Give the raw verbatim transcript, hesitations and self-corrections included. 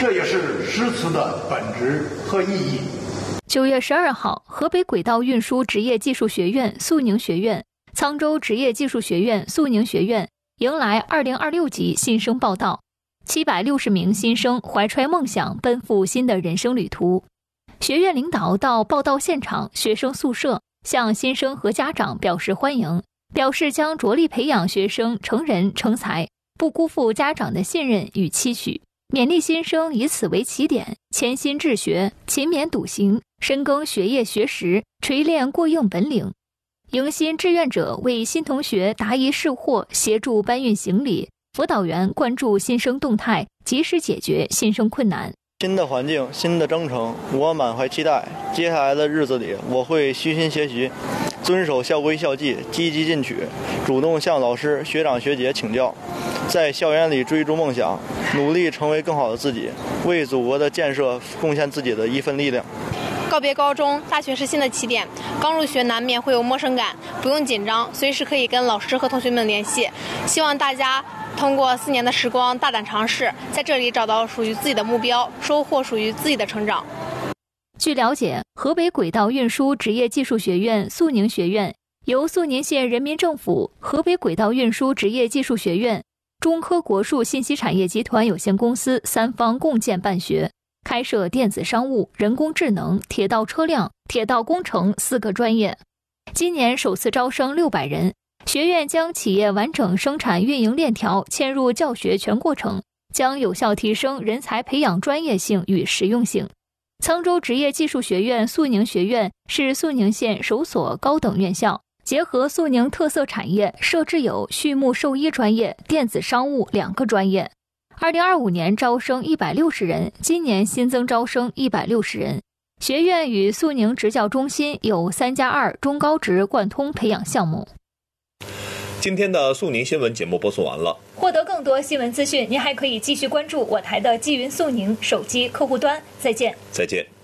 这也是诗词的本质和意义。 九月十二号，河北轨道运输职业技术学院肃宁学院、沧州职业技术学院肃宁学院迎来二零二六级新生报到，七百六十名新生怀揣梦想，奔赴新的人生旅途。学院领导到报到现场、学生宿舍，向新生和家长表示欢迎，表示将着力培养学生成人成才，不辜负家长的信任与期许。勉励新生以此为起点，潜心治学，勤勉笃行，深耕学业学识，锤炼过硬本领。迎新志愿者为新同学答疑释惑，协助搬运行李；辅导员关注新生动态，及时解决新生困难。 新的环境，新的征程，我满怀期待。接下来的日子里，我会虚心学习，遵守校规校纪，积极进取，主动向老师、学长学姐请教，在校园里追逐梦想，努力成为更好的自己，为祖国的建设贡献自己的一份力量。 告别高中，大学是新的起点。刚入学难免会有陌生感，不用紧张，随时可以跟老师和同学们联系。希望大家通过四年的时光，大胆尝试，在这里找到属于自己的目标，收获属于自己的成长。 据了解，河北轨道运输职业技术学院肃宁学院由肃宁县人民政府、河北轨道运输职业技术学院、中科国术信息产业集团有限公司三方共建办学，开设电子商务、人工智能、铁道车辆、铁道工程四个专业。今年首次招生六百人，学院将企业完整生产运营链条嵌入教学全过程，将有效提升人才培养专业性与实用性。沧州职业技术学院肃宁学院是肃宁县首所高等院校，结合肃宁特色产业，设置有畜牧兽医专业、电子商务两个专业。二零二五年招生一百六十人，今年新增招生一百六十人。学院与肃宁职教中心有三加二中高职贯通培养项目。 今天的肃宁新闻节目播送完了。 获得更多新闻资讯，您还可以继续关注我台的纪云肃宁手机客户端。再见。 再见。